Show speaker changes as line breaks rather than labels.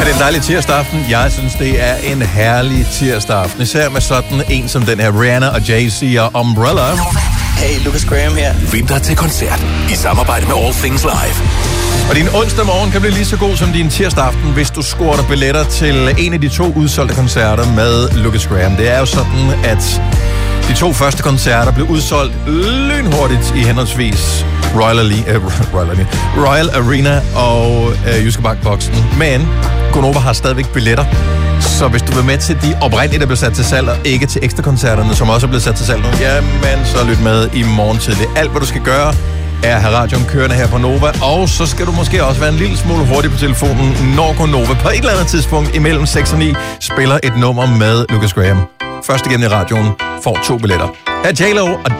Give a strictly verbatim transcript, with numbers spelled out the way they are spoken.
Er det en dejlig tirsdag aften? Jeg synes, det er en herlig tirsdag aften. Især med sådan en som den her Rihanna og Jay-Z og Umbrella.
Hey, Lucas Graham her.
Vind dig til koncert i samarbejde med All Things Live.
Og din onsdag morgen kan blive lige så god som din tirsdag aften, hvis du scorer dig billetter til en af de to udsolgte koncerter med Lucas Graham. Det er jo sådan, at de to første koncerter blev udsolgt lynhurtigt i henholdsvis Royal, Ali- uh, Royal, Ali- Royal Arena og uh, Jyske Bank-boksen. Men Gonova har stadigvæk billetter. Så hvis du vil med til de oprindelige, der blev sat til salg, og ikke til ekstrakoncerterne, som også er blevet sat til salg nu, jamen så lyt med i morgen tidlig. Alt, hvad du skal gøre, er at have radioen kørende her på Nova, og så skal du måske også være en lille smule hurtig på telefonen, når Gonova på et eller andet tidspunkt imellem seks og ni spiller et nummer med Lucas Graham. Først igennem i radioen får to billetter. Her er J-Lo og